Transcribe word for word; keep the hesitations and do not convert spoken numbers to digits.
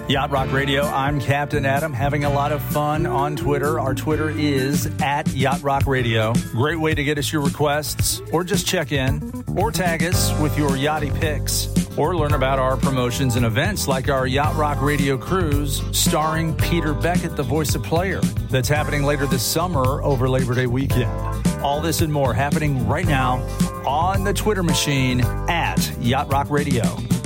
Yacht Rock Radio, I'm Captain Adam, having a lot of fun on Twitter. Our Twitter is at Yacht Rock Radio. Great way to get us your requests, or just check in, or tag us with your yachty picks, or learn about our promotions and events like our Yacht Rock Radio Cruise starring Peter Beckett, the voice of Player, that's happening later this summer over Labor Day weekend. All this and more happening right now on the Twitter machine at Yacht Rock Radio.